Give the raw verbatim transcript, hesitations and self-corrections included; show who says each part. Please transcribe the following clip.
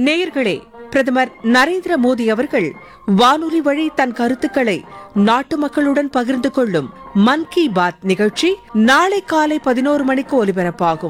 Speaker 1: நேயர்களே, பிரதமர் நரேந்திர மோடி அவர்கள் வானொலி வழி தன் கருத்துக்களை நாட்டு மக்களுடன் பகிர்ந்து கொள்ளும் மன் கி பாத் நிகழ்ச்சி நாளை காலை பதினோரு மணிக்கு ஒலிபரப்பாகும்.